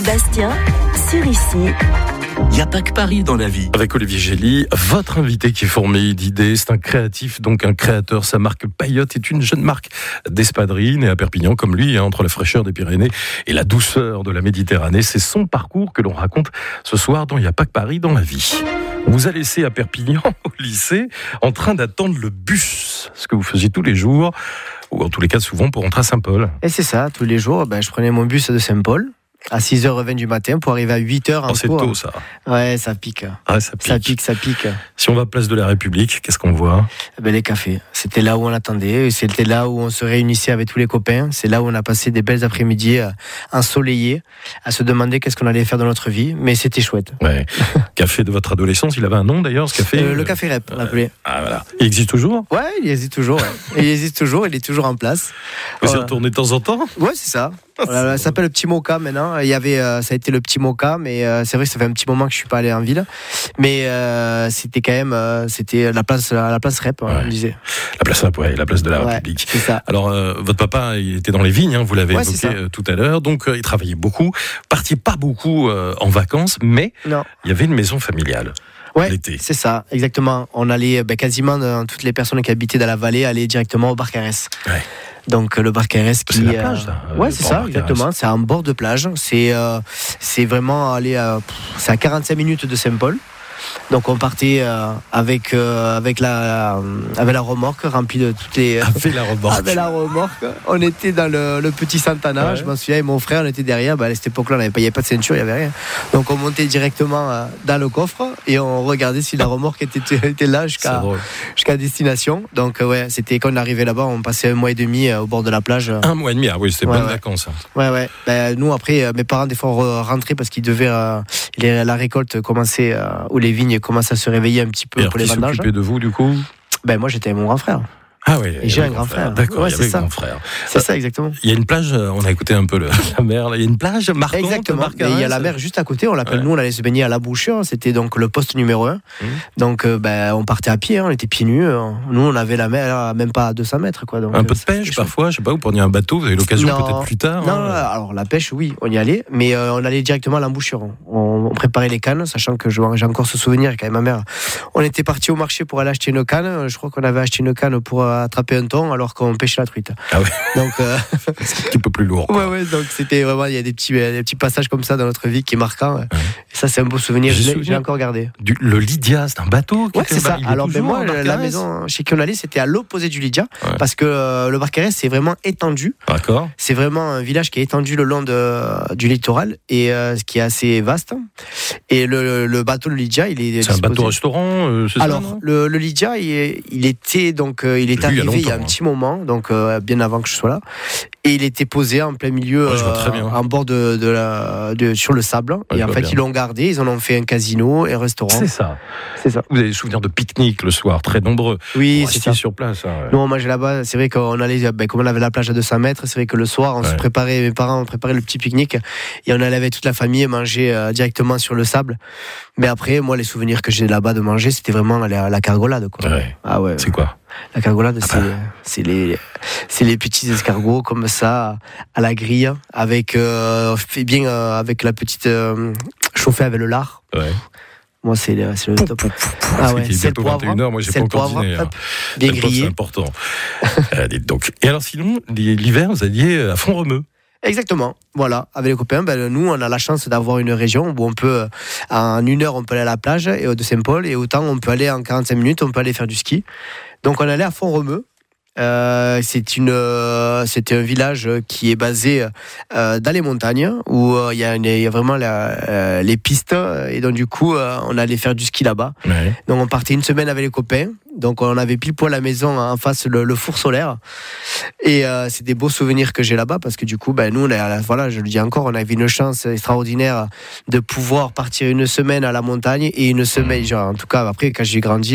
Bastien, sur Ici. Il n'y a pas que Paris dans la vie. Avec Olivier Gély, votre invité qui est fourmillé d'idées, c'est un créatif, donc un créateur. Sa marque Paillote est une jeune marque d'espadrilles, née à Perpignan, comme lui, entre la fraîcheur des Pyrénées et la douceur de la Méditerranée. C'est son parcours que l'on raconte ce soir dans Il n'y a pas que Paris dans la vie. On vous a laissé à Perpignan, au lycée, en train d'attendre le bus, ce que vous faisiez tous les jours, ou en tous les cas souvent pour rentrer à Saint-Paul. Et c'est ça, tous les jours, je prenais mon bus de Saint-Paul à 6h20 du matin pour arriver à 8h en cours. C'est tôt, ça. Ouais, ça pique. Ah, ça pique. Ça pique. Si on va à Place de la République, qu'est-ce qu'on voit ? Les cafés. C'était là où on attendait. C'était là où on se réunissait avec tous les copains. C'est là où on a passé des belles après-midi ensoleillées à se demander qu'est-ce qu'on allait faire dans notre vie. Mais c'était chouette. Ouais. Café de votre adolescence, il avait un nom d'ailleurs, ce café Le Café Rep, on l'appelait. Ah voilà. Il existe toujours ? Ouais, il existe toujours. Ouais. Il existe toujours, il est toujours en place. Vous y retournez de temps en temps ? Ouais, c'est ça. Ça s'appelle le Petit Moka maintenant. Il y avait, ça a été le Petit Moka, mais c'est vrai que ça fait un petit moment que je suis pas allé en ville. Mais c'était quand même, c'était la place Rep, on disait. La place Rep, ouais, la place de la République. C'est ça. Alors, votre papa, il était dans les vignes, vous l'avez évoqué tout à l'heure. Donc, il travaillait beaucoup. Partiez pas beaucoup en vacances, mais il y avait une maison familiale. Ouais, c'est ça, exactement. On allait quasiment toutes les personnes qui habitaient dans la vallée allaient directement au Barcarès. Ouais. Donc le Barcarès qui c'est la plage, là. Ouais, c'est ça, exactement. C'est un bord de plage. C'est vraiment aller c'est à 45 minutes de Saint-Paul. Donc on partait avec la remorque remplie de toutes les avec la remorque. On était dans le petit Santana, je m'en souviens, et mon frère on était derrière. À cette époque-là, il n'y avait pas de ceinture, il n'y avait rien. Donc on montait directement dans le coffre et on regardait si la remorque était là jusqu'à destination. Donc c'était quand on arrivait là-bas, on passait 1 mois et demi au bord de la plage. 1 mois et demi, c'était bonnes vacances. Ouais. Nous après, mes parents des fois rentraient parce qu'ils devaient la récolte commençait ou les vignes commençaient à se réveiller un petit peu pour les vendanges. Qui s'occupait de vous du coup ? Moi j'étais avec mon grand frère. Ah oui, et j'ai un grand frère. D'accord, il y avait un grand frère. C'est ça, exactement. Il y a une plage, on a écouté un peu la mer, là. Il y a une plage marquante. Exactement, il y a la mer juste à côté, on l'appelle, nous on allait se baigner à la Bouchure, c'était donc le poste numéro 1. Donc on partait à pied, on était pieds nus, nous on avait la mer même pas à 200 mètres. Donc, un peu de pêche parfois, je sais pas, vous preniez un bateau, vous avez l'occasion peut-être plus tard. Non, alors la pêche oui, on y allait, mais on allait directement à l'embouchure. On préparait les cannes, sachant que j'ai encore ce souvenir quand même ma mère. On était parti au marché pour aller acheter une canne, je crois qu'on avait acheté une canne pour attraper un thon alors qu'on pêchait la truite. Ah ouais. Donc c'est un petit peu plus lourd. Ouais, donc c'était vraiment, il y a des petits passages comme ça dans notre vie qui est marquant. Ouais. Et ça c'est un beau souvenir, j'ai encore gardé. Le Lydia, c'est un bateau qui c'est ça. Alors moi la maison chez qui on allait, c'était à l'opposé du Lydia, parce que le Barcarès c'est vraiment étendu. D'accord. C'est vraiment un village qui est étendu le long du littoral et ce qui est assez vaste. Et le bateau le Lydia, il est. C'est un bateau restaurant. Alors le Lydia, il était arrivé il y a un petit moment, donc bien avant que je sois là, et il était posé en plein milieu, en bord sur le sable. Et en fait, ils l'ont gardé, ils en ont fait un casino et un restaurant. C'est ça. Vous avez des souvenirs de pique-nique le soir, très nombreux. Oui, c'est ça. Sur place. Nous, on mangeait là-bas. C'est vrai qu'on allait, comme on avait la plage à 200 mètres, c'est vrai que le soir, se préparait, mes parents ont préparé le petit pique-nique et on allait avec toute la famille manger directement sur le sable. Mais après, moi, les souvenirs que j'ai là-bas de manger, c'était vraiment la cargolade, quoi. Ouais. Ah ouais. C'est quoi ? La cargolade, c'est les petits escargots comme ça à la grille avec avec la petite chauffée avec le lard. Ouais. Moi, c'est le top. C'est le poivre. 21h, moi, j'ai pas encore dîné. Bien grillé. C'est important. Dites donc. Et alors, sinon, l'hiver, vous alliez à Font-Romeu. Exactement, voilà, avec les copains, nous on a la chance d'avoir une région où on peut, en 1 heure on peut aller à la plage de Saint-Paul, et autant on peut aller en 45 minutes, on peut aller faire du ski. Donc on allait à Font-Romeu. C'est un village qui est basé dans les montagnes où il y a vraiment les pistes, et donc du coup on allait faire du ski là-bas. Donc on partait 1 semaine avec les copains, donc on avait pile poil à la maison en face le four solaire, et c'est des beaux souvenirs que j'ai là-bas, parce que du coup nous je le dis encore, on avait une chance extraordinaire de pouvoir partir 1 semaine à la montagne et 1 semaine, en tout cas après quand j'ai grandi